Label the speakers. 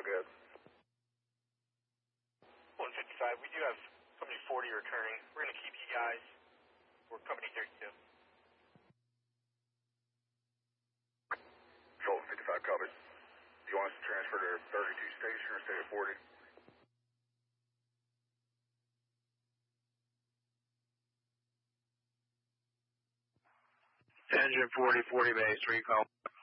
Speaker 1: good.
Speaker 2: 155, we do have somebody 40 returning. We're going to keep you guys. We're company 32.
Speaker 1: Control 55, copy. Do you want us to transfer to 32 station or stay at 40?
Speaker 3: Engine 40, 40 base, recall.